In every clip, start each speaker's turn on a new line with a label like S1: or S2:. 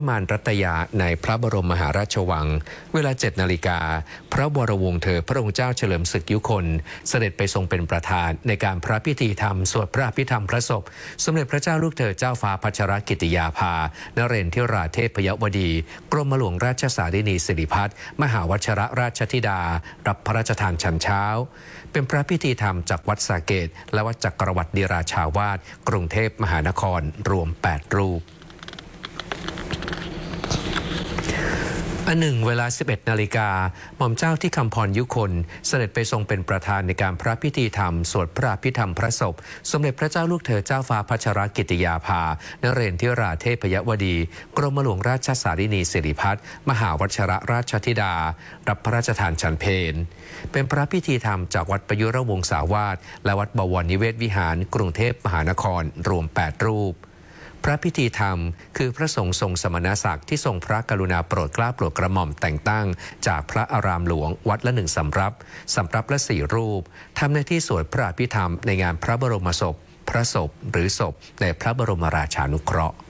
S1: มารรัตยาในพระบรมมหาราชวังเวลา 7 นาฬิกาพระวรวงศ์เธอพระองค์เจ้าเฉลิมศึกยุคนเสด็จไปทรงเป็นประธานในการพระพิธีธรรมสวดพระอภิธรรมพระศพสมเด็จพระเจ้าลูกเธอเจ้าฟ้าพัชรกิติยาภานเรนทิราเทพยวดีกรมหลวงราชสารินีสิริพัฒน์มหาวชรราชธิดารับพระราชทานฉันเช้าเป็นพระพิธีธรรมจากวัดสาเกตและวัดจักรวรรดิราชาวาสกรุงเทพมหานครรวม 8 รูปเวลา 11 นาฬิกาหม่อมเจ้าที่คำพรยุคนเสด็จไปทรงเป็นประธานในการพระพิธีธรรมสวดพระอภิธรรมพระศพสมเด็จพระเจ้าลูกเธอเจ้าฟ้าพัชรกิติยาภานเรนทิราเทพยวดีกรมหลวงราชสารินีสิริพัฒน์มหาวชรราชธิดารับพระราชทานฉันเพลเป็นพระพิธีธรรมจากวัดประยุรวงศาวาสและวัดบวรนิเวศวิหารกรุงเทพมหานครรวม 8 รูปพระพิธีธรรมคือพระสงฆ์ทรงสมณศักดิ์ที่ทรงพระกรุณาโปรดเกล้าโปรดกระหม่อมแต่งตั้งจากพระอารามหลวงวัดละ1 สำรับละ 4 รูปทำหน้าที่สวดพระอภิธรรมในงานพระบรมศพพระศพหรือศพในพระบรมราชานุเคราะห์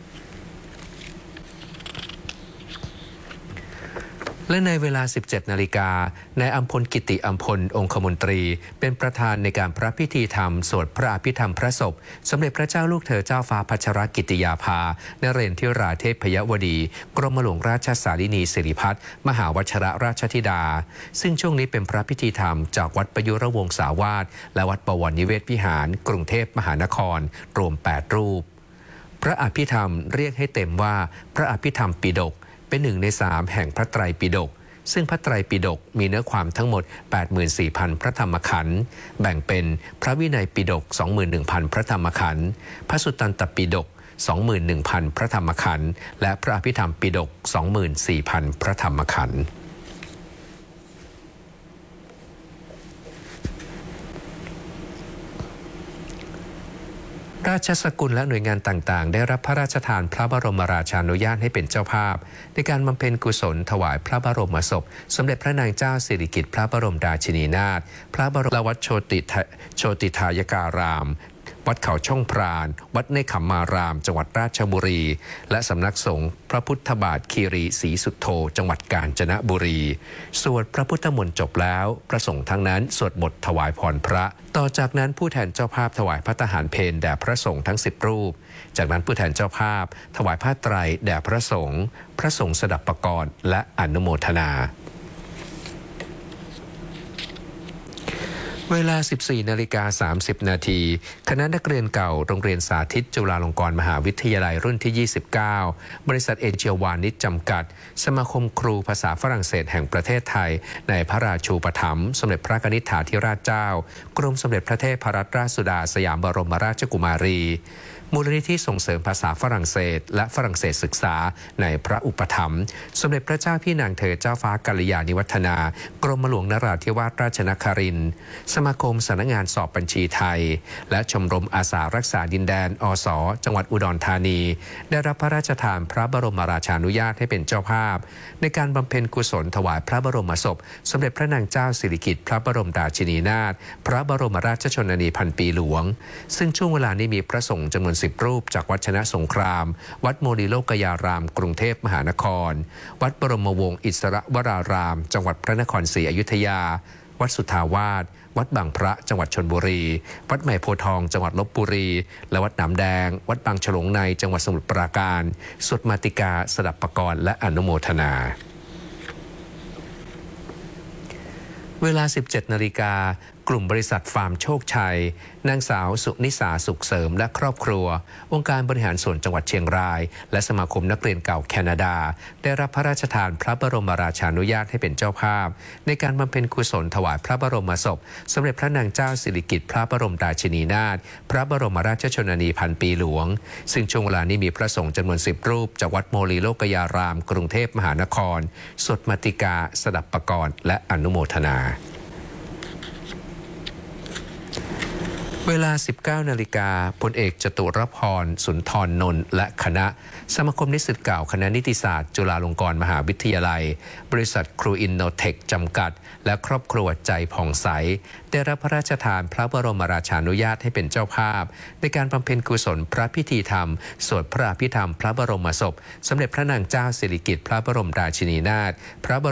S1: และในเวลา 17 นาฬิกานายอัมพลกิติอัมพลองคมนตรีเป็นประธานในการพระพิธีธรรมสวดพระอภิธรรมพระศพสมเด็จพระเจ้าลูกเธอเจ้าฟ้าพัชรกิติยาภานเรนทิราเทพยวดีกรมหลวงราชสารินีสิริพัฒน์มหาวชรราชธิดาซึ่งช่วงนี้เป็นพระพิธีธรรมจากวัดประยุรวงศาวาสและวัดบวรนิเวศวิหารกรุงเทพมหานครรวม 8 รูปพระอภิธรรมเรียกให้เต็มว่าพระอภิธรรมปิฎกเป็น1 ใน 3แห่งพระไตรปิฎกซึ่งพระไตรปิฎกมีเนื้อความทั้งหมด 84,000 พระธรรมขันธ์แบ่งเป็นพระวินัยปิฎก 21,000 พระธรรมขันธ์พระสุตตันตปิฎก 21,000 พระธรรมขันธ์และพระอภิธรรมปิฎก 24,000 พระธรรมขันธ์ราชสกุลและหน่วยงานต่างๆได้รับพระราชทานพระบรมราชานุญาตให้เป็นเจ้าภาพในการบำเพ็ญกุศลถวายพระบรมศพสมเด็จพระนางเจ้าสิริกิติ์พระบรมราชินีนาถพระบรมวัดโชติทายการามวัดเขาช่องพรานวัดเนคขมารามจังหวัดราชบุรีและสำนักสงฆ์พระพุทธบาทคีรีศรีสุโธจังหวัดกาญจนบุรีสวดพระพุทธมนต์จบแล้วพระสงฆ์ทั้งนั้นสวดบทถวายพรพระต่อจากนั้นผู้แทนเจ้าภาพถวายพระทหารเพลแด่พระสงฆ์ทั้ง10 รูปจากนั้นผู้แทนเจ้าภาพถวายผ้าไตรแด่พระสงฆ์สดับปกรณ์และอนุโมทนาเวลา 14 นาฬิกา 30 นาทีคณะนักเรียนเก่าโรงเรียนสาธิตจุฬาลงกรณ์มหาวิทยาลัยรุ่นที่ 29 บริษัทเอเชียวานิชจำกัดสมาคมครูภาษาฝรั่งเศสแห่งประเทศไทยในพระราชูปถัมภ์สมเด็จพระกนิษฐาธิราชเจ้ากรมสมเด็จพระเทพรัตนราชสุดาสยามบรมราชกุมารีมูลนิธิส่งเสริมภาษาฝรั่งเศสและฝรั่งเศสศึกษาในพระอุปถัมภ์สมเด็จพระเจ้าพี่นางเธอเจ้าฟ้ากัลยาณิวัฒนากรมหลวงนราธิวาสราชนครินทร์สมาคมสำนักงานสอบบัญชีไทยและชมรมอาสารักษาดินแดนอส.จังหวัดอุดรธานีได้รับพระราชทานพระบรมราชานุญาตให้เป็นเจ้าภาพในการบำเพ็ญกุศลถวายพระบรมศพสมเด็จพระนางเจ้าสิริกิติ์พระบรมราชินีนาถพระบรมราชชนนีพันปีหลวงซึ่งช่วงเวลานี้มีพระสงฆ์จำนวน10 รูปจากวัดชนะสงครามวัดโมลีโลกยารามกรุงเทพมหานครวัดบรมวงศ์อิสระวรารามจังหวัดพระนครศรีอยุธยาวัดสุทธาวาสวัดบางพระจังหวัดชลบุรีวัดใหม่โพธิ์ทองจังหวัดลพบุรีและวัดหนามแดงวัดบางฉลงในจังหวัดสมุทรปราการสวดมาติกาสดับปกรณ์และอนุโมทนาเวลา 17 นาฬิกากลุ่มบริษัทฟาร์มโชคชัยนางสาวสุนิสาสุขเสริมและครอบครัวองค์การบริหารส่วนจังหวัดเชียงรายและสมาคมนักเรียนเก่าแคนาดาได้รับพระราชทานพระบรมราชานุญาตให้เป็นเจ้าภาพในการบำเพ็ญกุศลถวายพระบรมศพสมเด็จพระนางเจ้าสิริกิติ์พระบรมราชินีนาถพระบรมราชชนนีพันปีหลวงซึ่งช่วงเวลานี้มีพระสงฆ์จำนวน10 รูปจากวัดโมลีโลกยารามกรุงเทพมหานครสวดมาติกาสดับปกรณ์และอนุโมทนาเวลา 19 นาฬิกาพลเอกจตุรพรสุนทรนนท์และคณะสมาคมนิสิตเก่าคณะนิติศาสตร์จุฬาลงกรณ์มหาวิทยาลัยบริษัทครูอินโนเทคจำกัดและครอบครัวใจผ่องใสได้รับพระราชทานพระบรมราชานุญาตให้เป็นเจ้าภาพในการบำเพ็ญกุศลพระพิธีธรรมสวดพระอภิธรรมพระบรมศพสมเด็จพระนางเจ้าสิริกิติ์พระบรมราชินีนาถพระบ